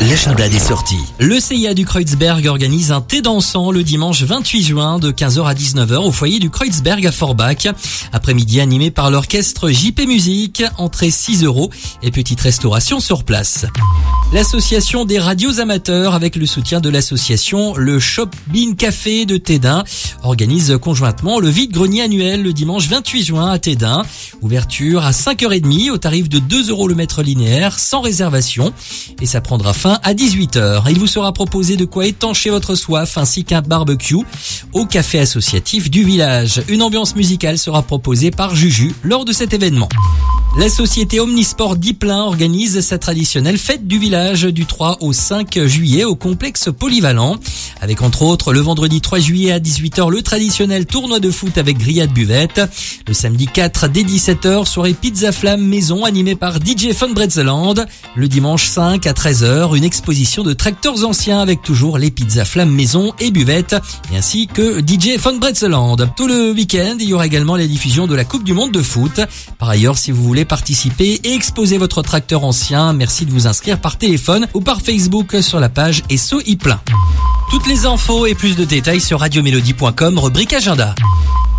l'agenda des sorties. Le CIA du Kreuzberg organise un thé dansant le dimanche 28 juin de 15h à 19h au foyer du Kreuzberg à Forbach. Après-midi animé par l'orchestre JP Musique, entrée 6 € et petite restauration sur place. L'association des radios amateurs, avec le soutien de l'association Le Shop Bean Café de Tédin, organise conjointement le vide-grenier annuel le dimanche 28 juin à Tédin. Ouverture à 5h30 au tarif de 2 € le mètre linéaire sans réservation. Et ça prendra fin à 18h. Il vous sera proposé de quoi étancher votre soif ainsi qu'un barbecue au café associatif du village. Une ambiance musicale sera proposée par Juju lors de cet événement. La société Omnisport Dipplin organise sa traditionnelle fête du village du 3 au 5 juillet au complexe polyvalent. Avec entre autres le vendredi 3 juillet à 18h le traditionnel tournoi de foot avec grillade buvette. Le samedi 4 dès 17h soirée pizza flamme maison animée par DJ Von Bretzeland. Le dimanche 5 à 13h une exposition de tracteurs anciens avec toujours les pizzas flamme maison et buvette et ainsi que DJ Von Bretzeland. Tout le week-end il y aura également la diffusion de la Coupe du Monde de foot. Par ailleurs si vous voulez participer et exposer votre tracteur ancien, merci de vous inscrire par téléphone ou par Facebook sur la page Esso Iplin. Toutes les infos et plus de détails sur radiomélodie.com, rubrique agenda.